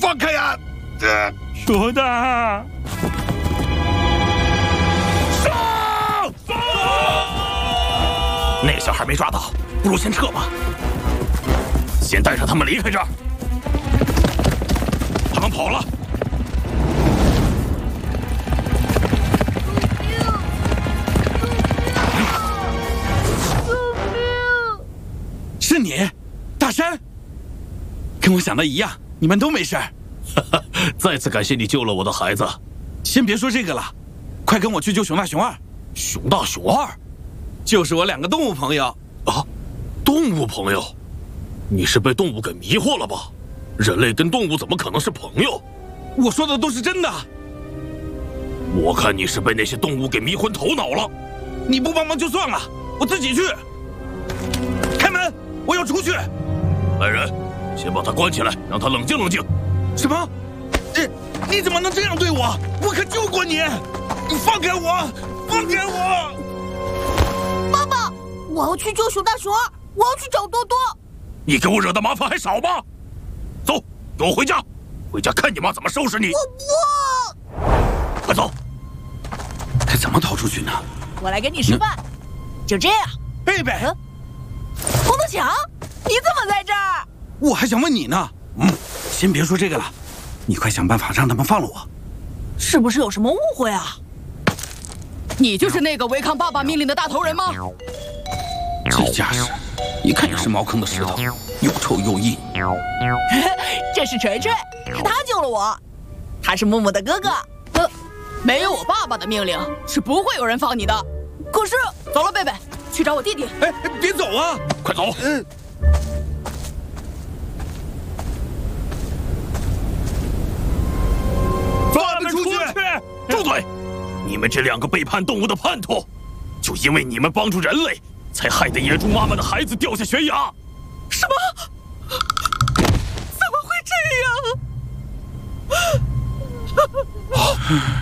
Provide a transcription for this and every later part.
放开呀！ 熊大， 上！那个小孩没抓到，不如先撤吧。先带上他们离开这儿。他们跑了。 是你，大山。跟我想的一样，你们都没事。 再次感谢你救了我的孩子。 先别说这个了，快跟我去救熊大熊二。 熊大熊二， 就是我2个动物朋友啊！动物朋友，你是被动物给迷惑了吧？人类跟动物怎么可能是朋友？ 我说的都是真的。 我看你是被那些动物给迷昏头脑了。 你不帮忙就算了，我自己去。开门，我要出去。 来人，先把他关起来，让他冷静冷静。 什么？你怎么能这样对我？我可救过你！你放开我！放开我！ 爸爸，我要去救熊大熊二，我要去找多多。 你给我惹的麻烦还少吗？走，给我回家，回家看你妈怎么收拾你！ 我不。 快走！ 该怎么逃出去呢？ 我来给你示范。就这样。 贝贝， 洪德强，你怎么在这儿？ 我还想问你呢。先别说这个了，你快想办法让他们放了我。 是不是有什么误会啊？ 你就是那个违抗爸爸命令的大头人吗？ 这架势，一看就是茅坑的石头，又臭又硬。 这是锤锤，是他救了我，他是木木的哥哥。 没有我爸爸的命令，是不会有人放你的。 可是， 走了，贝贝，去找我弟弟。 哎，别走啊！ 快走！ 放他们出去！ 住嘴！你们这2个背叛动物的叛徒，就因为你们帮助人类，才害得野猪妈妈的孩子掉下悬崖。 什么？怎么会这样？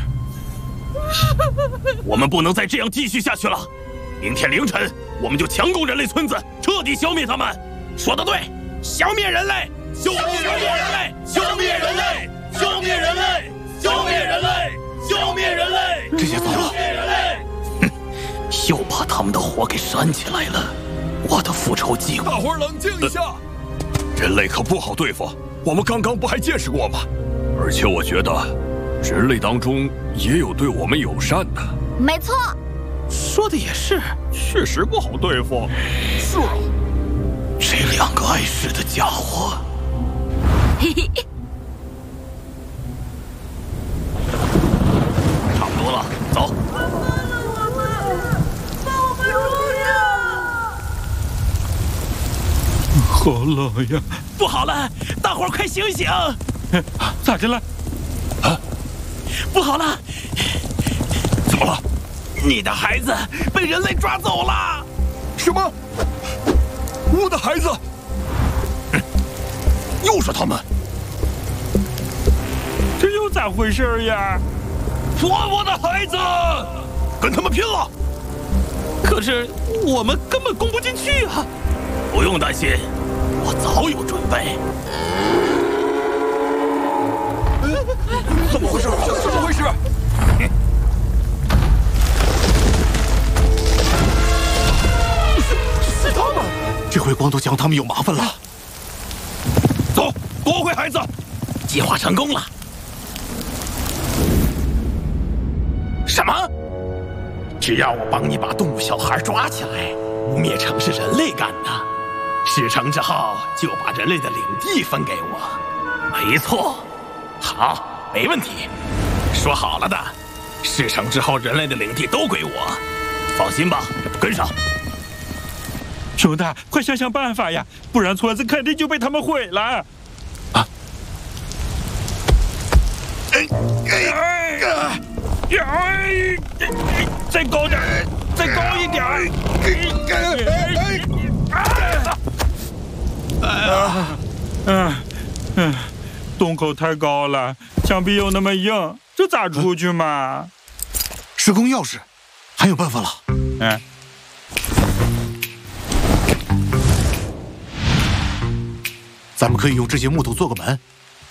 我们不能再这样继续下去了。明天凌晨，我们就强攻人类村子，彻底消灭他们。说得对，消灭人类！消灭人类！消灭人类！消灭人类！消灭人类！消灭人类！ 这下糟了！ 哼，又把他们的火给煽起来了。我的复仇计划。 大伙儿冷静一下，人类可不好对付。我们刚刚不还见识过吗？而且我觉得，人类当中也有对我们友善的。 没错， 说的也是， 确实不好对付。 是啊，这2个碍事的家伙。 嘿嘿。 差不多了，走。 好冷呀！ 不好了，大伙儿快醒醒！ 咋的了？ 啊，不好了！怎么了？你的孩子被人类抓走了！ 什么？我的孩子？ 又是他们！ 这又咋回事呀？ 还我的孩子！跟他们拼了！可是我们根本攻不进去啊！不用担心，我早有准备。 怎么回事？怎么回事？ 是他们！这回光头强他们有麻烦了。走，夺回孩子！计划成功了。什么？只要我帮你把动物小孩抓起来，污蔑成是人类干的，事成之后就把人类的领地分给我。没错。好，没问题。说好了的，事成之后人类的领地都归我。放心吧，跟上。 熊大，快想想办法呀，不然村子肯定就被他们毁了。啊！再高点，再高一点！洞口太高了，墙壁又那么硬，这咋出去嘛？ 时空钥匙，还有办法了。咱们可以用这些木头做个门，